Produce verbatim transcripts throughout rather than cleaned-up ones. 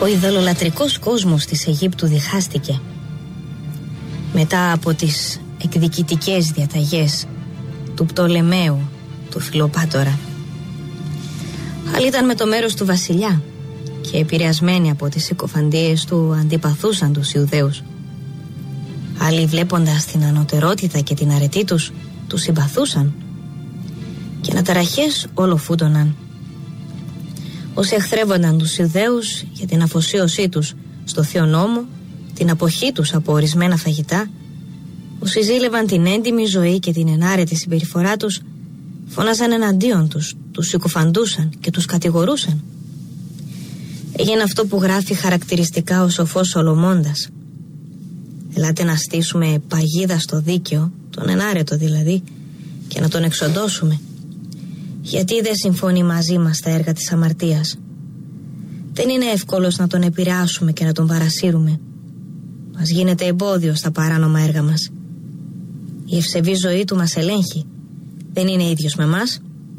Ο ειδωλολατρικός κόσμος της Αιγύπτου διχάστηκε μετά από τις εκδικητικές διαταγές του Πτολεμαίου, του Φιλοπάτορα. Άλλοι ήταν με το μέρος του βασιλιά και επηρεασμένοι από τις συκοφαντίες του αντιπαθούσαν τους Ιουδαίους. Άλλοι, βλέποντας την ανωτερότητα και την αρετή τους, τους συμπαθούσαν και αναταραχές όλο φούντωναν. Όσοι εχθρεύονταν τους Ιουδαίους για την αφοσίωσή τους στο Θείο Νόμο, την αποχή τους από ορισμένα φαγητά, όσοι ζήλευαν την έντιμη ζωή και την ενάρετη συμπεριφορά τους, φώναζαν εναντίον τους, τους συκοφαντούσαν και τους κατηγορούσαν. Έγινε αυτό που γράφει χαρακτηριστικά ο σοφός Σολομώντας: «Ελάτε να στήσουμε παγίδα στο δίκαιο, τον ενάρετο δηλαδή, και να τον εξοντώσουμε. Γιατί δεν συμφωνεί μαζί μας τα έργα της αμαρτίας. Δεν είναι εύκολος να τον επηρεάσουμε και να τον παρασύρουμε. Μας γίνεται εμπόδιο στα παράνομα έργα μας. Η ευσεβή ζωή του μας ελέγχει. Δεν είναι ίδιος με μας».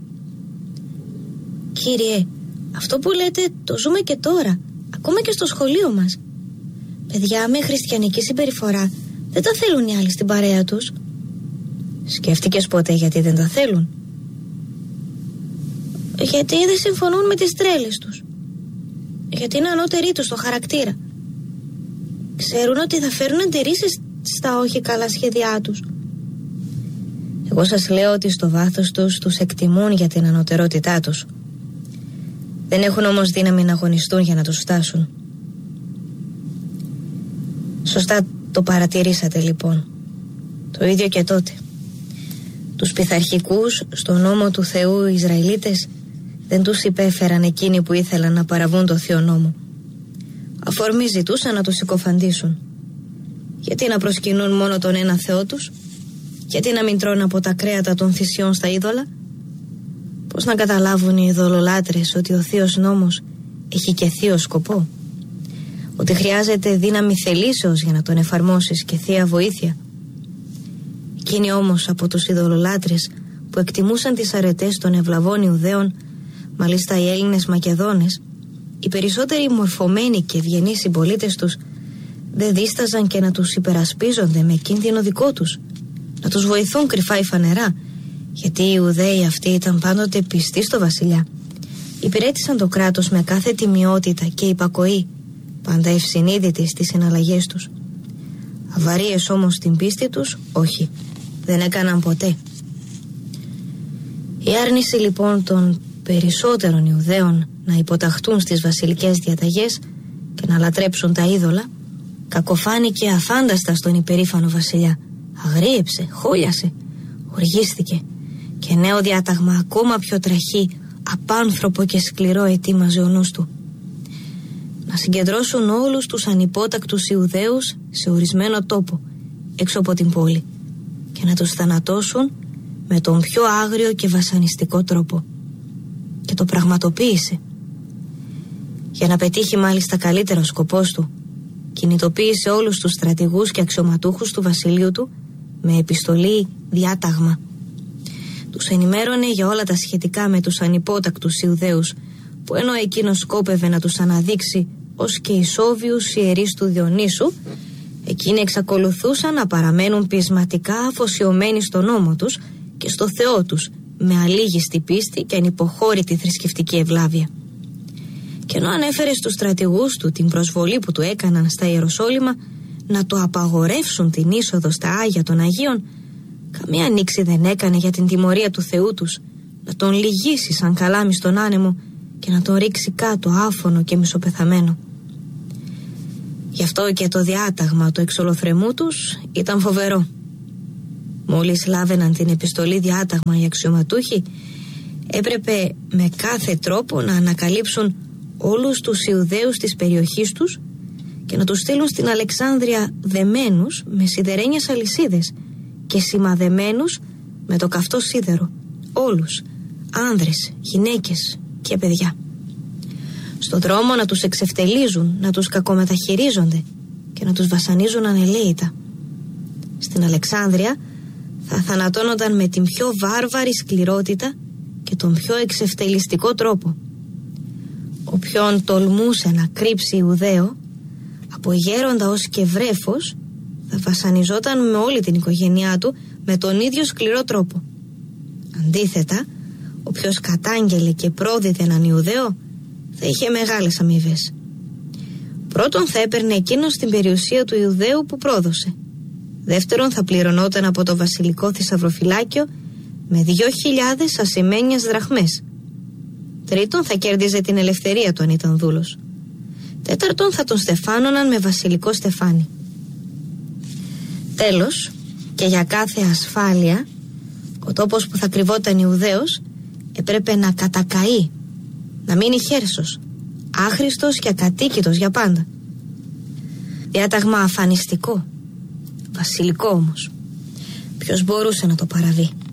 «Κύριε, αυτό που λέτε το ζούμε και τώρα, ακόμα και στο σχολείο μας. Παιδιά με χριστιανική συμπεριφορά δεν τα θέλουν οι άλλοι στην παρέα τους». «Σκέφτηκες ποτέ γιατί δεν τα θέλουν?» «Γιατί δεν συμφωνούν με τις τρέλες τους. Γιατί είναι ανώτεροι τους στο χαρακτήρα. Ξέρουν ότι θα φέρουν αντιρρήσεις στα όχι καλά σχέδιά τους». «Εγώ σας λέω ότι στο βάθος τους τους εκτιμούν για την ανωτερότητά τους. Δεν έχουν όμως δύναμη να αγωνιστούν για να τους φτάσουν». Σωστά το παρατηρήσατε λοιπόν. Το ίδιο και τότε. Τους πειθαρχικούς στον νόμο του Θεού Ισραηλίτες δεν τους υπέφεραν εκείνοι που ήθελαν να παραβούν το Θείο Νόμο. Αφορμή ζητούσαν να τους συκοφαντήσουν. Γιατί να προσκυνούν μόνο τον ένα Θεό τους? Γιατί να μην τρώνε από τα κρέατα των θυσιών στα είδωλα? Πώς να καταλάβουν οι ειδωλολάτρες ότι ο Θείος Νόμος έχει και θείο σκοπό? Ότι χρειάζεται δύναμη θελήσεως για να τον εφαρμόσεις και θεία βοήθεια? Εκείνοι όμως από τους ειδωλολάτρες που εκτιμούσαν τις αρετές των ευλαβών Ιουδαίων, μάλιστα οι Έλληνες Μακεδόνες, οι περισσότεροι μορφωμένοι και ευγενείς συμπολίτες τους, δεν δίσταζαν και να τους υπερασπίζονται με κίνδυνο δικό τους, να τους βοηθούν κρυφά ή φανερά, γιατί οι Ιουδαίοι αυτοί ήταν πάντοτε πιστοί στο βασιλιά. Υπηρέτησαν το κράτος με κάθε τιμιότητα και υπακοή, πάντα ευσυνείδητοι στις συναλλαγές τους. Αβαρίες όμως στην πίστη τους, όχι, δεν έκαναν ποτέ. Η άρνηση λοιπόν των περισσότερων Ιουδαίων να υποταχτούν στις βασιλικές διαταγές και να λατρέψουν τα είδωλα κακοφάνηκε αφάνταστα στον υπερήφανο βασιλιά. Αγρίεψε, χόλιασε, οργίστηκε και νέο διάταγμα ακόμα πιο τραχή, απάνθρωπο και σκληρό ετοίμαζε ο νους του. Να συγκεντρώσουν όλους τους ανυπότακτους Ιουδαίους σε ορισμένο τόπο έξω από την πόλη και να τους θανατώσουν με τον πιο άγριο και βασανιστικό τρόπο. Και το πραγματοποίησε. Για να πετύχει μάλιστα καλύτερο σκοπός του, κινητοποίησε όλους τους στρατηγούς και αξιωματούχους του βασιλείου του με επιστολή διάταγμα. Τους ενημέρωνε για όλα τα σχετικά με τους ανυπότακτους Ιουδαίους, που ενώ εκείνος σκόπευε να τους αναδείξει ως και ισόβιους ιερείς του Διονύσου, εκείνοι εξακολουθούσαν να παραμένουν πεισματικά αφοσιωμένοι στον νόμο τους και στο Θεό τους, με αλίγιστη πίστη και ανυποχώρητη θρησκευτική ευλάβεια. Και ενώ ανέφερε στους στρατηγούς του την προσβολή που του έκαναν στα Ιεροσόλυμα να το απαγορεύσουν την είσοδο στα Άγια των Αγίων, καμία ανοίξη δεν έκανε για την τιμωρία του Θεού τους, να τον λυγίσει σαν καλάμι στον άνεμο και να τον ρίξει κάτω άφωνο και μισοπεθαμένο. Γι' αυτό και το διάταγμα του εξολοθρεμού τους ήταν φοβερό. Μόλις λάβαιναν την επιστολή διάταγμα οι αξιωματούχοι, έπρεπε με κάθε τρόπο να ανακαλύψουν όλους τους Ιουδαίους της περιοχής τους και να τους στείλουν στην Αλεξάνδρεια δεμένους με σιδερένιες αλυσίδες και σημαδεμένους με το καυτό σίδερο, όλους, άνδρες, γυναίκες και παιδιά. Στον δρόμο να τους εξευτελίζουν, να τους κακομεταχειρίζονται και να τους βασανίζουν ανελαίητα. Στην Αλεξάνδρεια θα θανατώνονταν με την πιο βάρβαρη σκληρότητα και τον πιο εξευτελιστικό τρόπο. Όποιον τολμούσε να κρύψει Ιουδαίο, από γέροντα ως και βρέφος, θα βασανιζόταν με όλη την οικογένειά του με τον ίδιο σκληρό τρόπο. Αντίθετα, όποιος κατάγγελε και πρόδιδε έναν Ιουδαίο, θα είχε μεγάλες αμοιβές. Πρώτον, θα έπαιρνε εκείνος την περιουσία του Ιουδαίου που πρόδωσε. Δεύτερον, θα πληρωνόταν από το βασιλικό θησαυροφυλάκιο με δύο χιλιάδες ασημένιες δραχμές. Τρίτον, θα κέρδιζε την ελευθερία του αν ήταν δούλος. Τέταρτον, θα τον στεφάνωναν με βασιλικό στεφάνι. Τέλος, και για κάθε ασφάλεια, ο τόπος που θα κρυβόταν Ιουδαίος έπρεπε να κατακαεί, να μείνει χέρσος, άχρηστος και ακατοίκητος για πάντα. Διάταγμα αφανιστικό, βασιλικό όμως. Ποιος μπορούσε να το παραβεί?